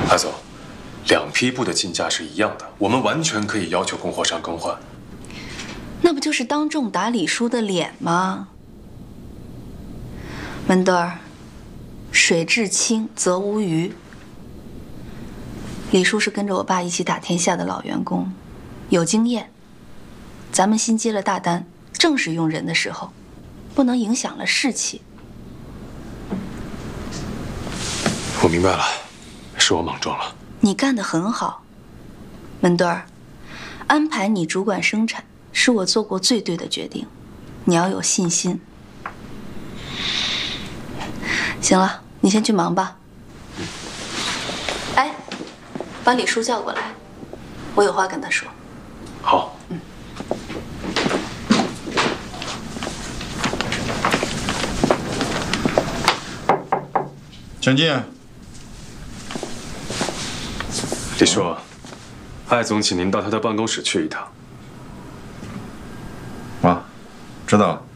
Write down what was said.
阿总，两批布的进价是一样的，我们完全可以要求供货商更换。 那不就是当众打李叔的脸吗？文德儿，水至清则无鱼。李叔是跟着我爸一起打天下的老员工，有经验。咱们新接了大单，正是用人的时候，不能影响了士气。 我明白了，是我莽撞了。 你干得很好，文德儿，安排你主管生产是我做过最对的决定，你要有信心。行了，你先去忙吧。哎，把李叔叫过来，我有话跟他说。 好。 请进。 李叔，艾总请您到他的办公室去一趟。 啊，知道了。